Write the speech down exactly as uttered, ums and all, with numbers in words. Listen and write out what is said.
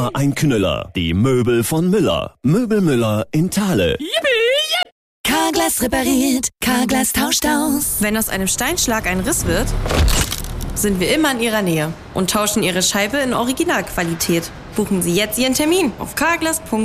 immer ein Knüller. Die Möbel von Müller. Möbel Müller in Thale. Carglass repariert, Carglass tauscht aus. Wenn aus einem Steinschlag ein Riss wird, sind wir immer in Ihrer Nähe und tauschen Ihre Scheibe in Originalqualität. Buchen Sie jetzt Ihren Termin auf carglass punkt de.